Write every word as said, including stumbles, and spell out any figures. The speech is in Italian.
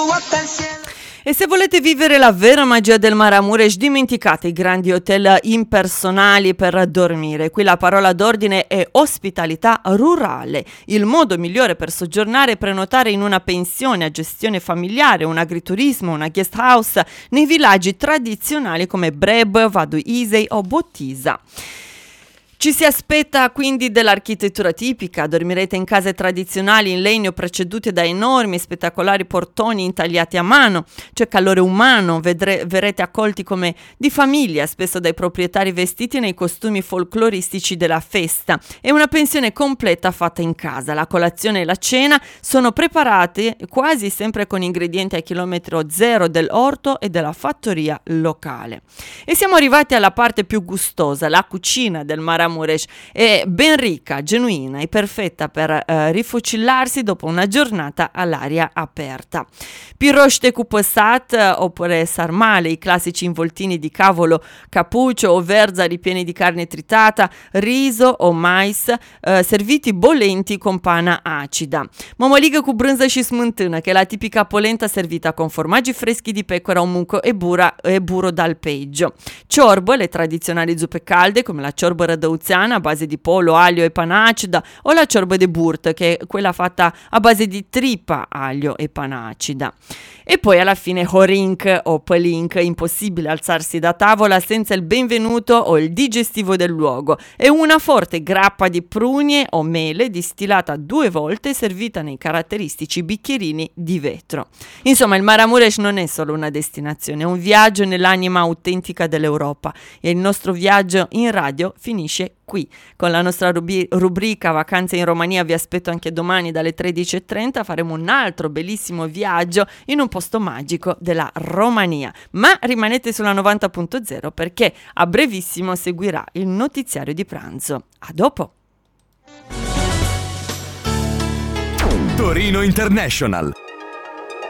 E se volete vivere la vera magia del Maramuresh, dimenticate i grandi hotel impersonali per dormire. Qui la parola d'ordine è ospitalità rurale. Il modo migliore per soggiornare è prenotare in una pensione a gestione familiare, un agriturismo, una guest house nei villaggi tradizionali come Breb, Vadu Isei o Bottisa. Ci si aspetta quindi dell'architettura tipica, dormirete in case tradizionali in legno precedute da enormi spettacolari portoni intagliati a mano, c'è calore umano, vedre- verrete accolti come di famiglia, spesso dai proprietari vestiti nei costumi folcloristici della festa, e una pensione completa fatta in casa. La colazione e la cena sono preparate quasi sempre con ingredienti a chilometro zero dell'orto e della fattoria locale. E siamo arrivati alla parte più gustosa, la cucina del Maramuresh. È ben ricca, genuina e perfetta per eh, rifocillarsi dopo una giornata all'aria aperta. Piroște cu păsat oppure sarmale, i classici involtini di cavolo cappuccio o verza ripieni di carne tritata, riso o mais, eh, serviti bollenti con pana acida. Momoligă cu brânză și smântână, che è la tipica polenta servita con formaggi freschi di pecora, munco e, bura, e burro d'alpeggio. Ciorbă, le tradizionali zuppe calde come la ciorbă rădăuțiană a base di pollo, aglio e pana acida, o la ciorbă de burt, che è quella fatta a base di trippa, aglio e pana acida. E poi alla fine horink o pelink, impossibile alzarsi da tavola senza il benvenuto o il digestivo del luogo. È una forte grappa di prugne o mele distillata due volte, servita nei caratteristici bicchierini di vetro. Insomma, il Maramuresh non è solo una destinazione, è un viaggio nell'anima autentica dell'Europa, e il nostro viaggio in radio finisce qui. Con la nostra rubi- rubrica Vacanze in Romania vi aspetto anche domani dalle tredici e trenta, faremo un altro bellissimo viaggio in un posto magico della Romania. Ma rimanete sulla novanta punto zero perché a brevissimo seguirà il notiziario di pranzo. A dopo! Torino International,